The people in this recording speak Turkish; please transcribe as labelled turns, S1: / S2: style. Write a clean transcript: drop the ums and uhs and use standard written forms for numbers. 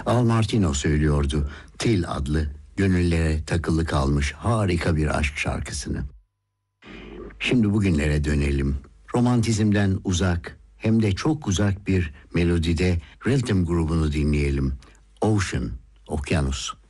S1: Al Martino söylüyordu. Till adlı, gönüllere takılı kalmış harika bir aşk şarkısını. Şimdi bugünlere dönelim. Romantizmden uzak, hem de çok uzak bir melodide Rhythm grubunu dinleyelim. Ocean, okyanus.